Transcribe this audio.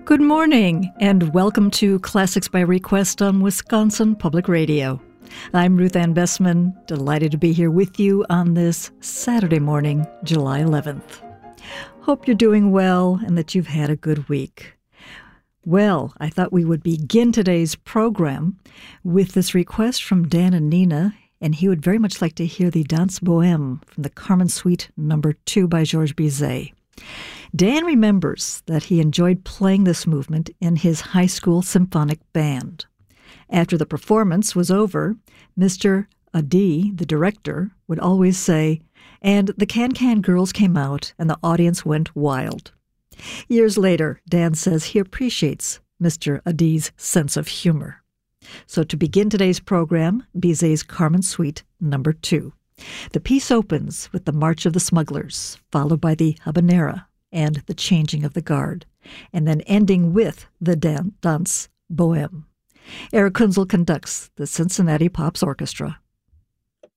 Good morning, and welcome to Classics by Request on Wisconsin Public Radio. I'm Ruth Ann Bessman, delighted to be here with you on this Saturday morning, July 11th. Hope you're doing well and that you've had a good week. Well, I thought we would begin today's program with this request from Dan and Nina, and he would very much like to hear the Danse Bohème from the Carmen Suite No. 2 by Georges Bizet. Dan remembers that he enjoyed playing this movement in his high school symphonic band. After the performance was over, Mr. Adi, the director, would always say, "And the Can-Can girls came out and the audience went wild." Years later, Dan says he appreciates Mr. Adi's sense of humor. So to begin today's program, Bizet's Carmen Suite No. 2. The piece opens with the March of the Smugglers, followed by the Habanera and the Changing of the Guard, and then ending with the Danse Bohème. Eric Kunzel conducts the Cincinnati Pops Orchestra.